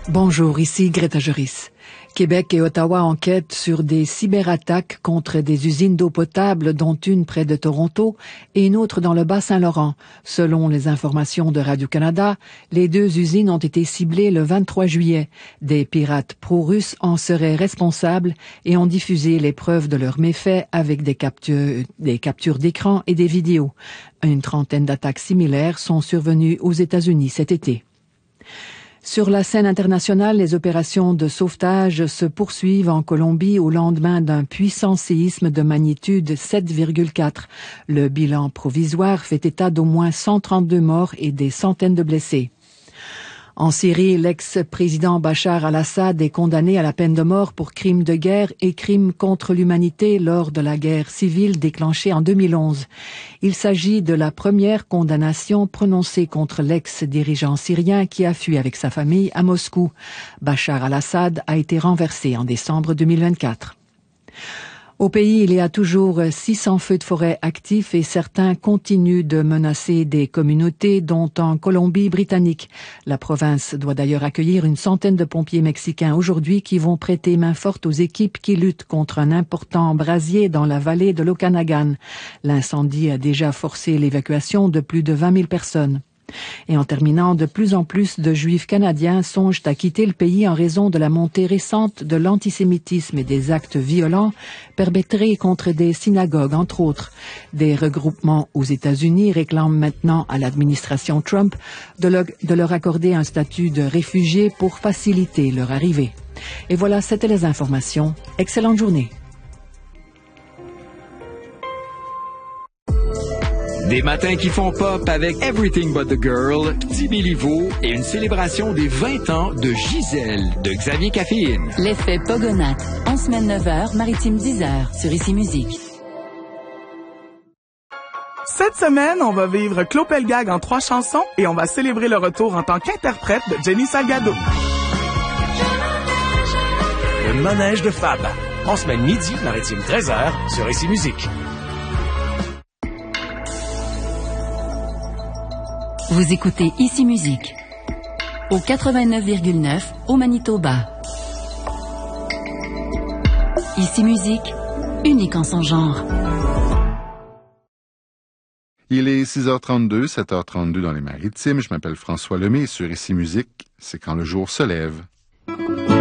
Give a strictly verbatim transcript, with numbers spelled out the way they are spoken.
Bonjour, ici Greta Joris. Québec et Ottawa enquêtent sur des cyberattaques contre des usines d'eau potable, dont une près de Toronto et une autre dans le Bas-Saint-Laurent. Selon les informations de Radio-Canada, les deux usines ont été ciblées le vingt-trois juillet. Des pirates pro-russes en seraient responsables et ont diffusé les preuves de leurs méfaits avec des captures, des captures d'écran et des vidéos. Une trentaine d'attaques similaires sont survenues aux États-Unis cet été. Sur la scène internationale, les opérations de sauvetage se poursuivent en Colombie au lendemain d'un puissant séisme de magnitude sept virgule quatre. Le bilan provisoire fait état d'au moins cent trente-deux morts et des centaines de blessés. En Syrie, l'ex-président Bachar al-Assad est condamné à la peine de mort pour crimes de guerre et crimes contre l'humanité lors de la guerre civile déclenchée en deux mille onze. Il s'agit de la première condamnation prononcée contre l'ex-dirigeant syrien qui a fui avec sa famille à Moscou. Bachar al-Assad a été renversé en décembre deux mille vingt-quatre. Au pays, il y a toujours six cents feux de forêt actifs et certains continuent de menacer des communautés, dont en Colombie-Britannique. La province doit d'ailleurs accueillir une centaine de pompiers mexicains aujourd'hui qui vont prêter main forte aux équipes qui luttent contre un important brasier dans la vallée de l'Okanagan. L'incendie a déjà forcé l'évacuation de plus de vingt mille personnes. Et en terminant, de plus en plus de Juifs canadiens songent à quitter le pays en raison de la montée récente de l'antisémitisme et des actes violents perpétrés contre des synagogues, entre autres. Des regroupements aux États-Unis réclament maintenant à l'administration Trump de, le, de leur accorder un statut de réfugié pour faciliter leur arrivée. Et voilà, c'était les informations. Excellente journée. Des matins qui font pop avec Everything But The Girl, Petit Béliveau et une célébration des vingt ans de Gisèle de Xavier Caféine. L'effet Pogonat, en semaine neuf heures, maritime dix heures, sur Ici Musique. Cette semaine, on va vivre Clopelgag en trois chansons et on va célébrer le retour en tant qu'interprète de Jenny Salgado. Le manège de Fab, en semaine midi, maritime treize heures, sur Ici Musique. Vous écoutez Ici Musique, au quatre-vingt-neuf virgule neuf au Manitoba. Ici Musique, unique en son genre. Il est six heures trente-deux, sept heures trente-deux dans les Maritimes. Je m'appelle François Lemay. Sur Ici Musique, c'est quand le jour se lève.